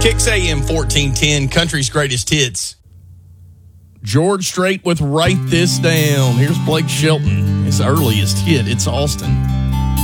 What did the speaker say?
Kicks AM 1410, country's greatest hits. George Strait with Write This Down. Here's Blake Shelton, his earliest hit. It's Austin.